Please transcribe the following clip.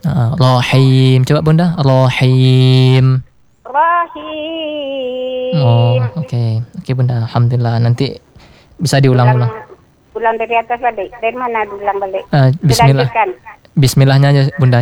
Rahim. Coba Bunda. Rahim. Rahim. Oh, okey. Okey Bunda. Alhamdulillah. Nanti bisa diulang-ulang. Ulang dari atas balik. Dari mana ulang balik? Bismillah. Bismillahnya aja Bunda.